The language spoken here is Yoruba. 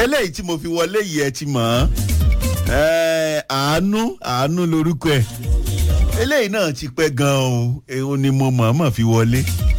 eléyìí tí mo fi wọlé yìí ẹ ti mọ̀ àánú lórúkọ ẹ̀ eléyìí náà ti pẹ́ gan-an o èèyàn ni mo mọ̀ọ́mọ̀ fi wọlé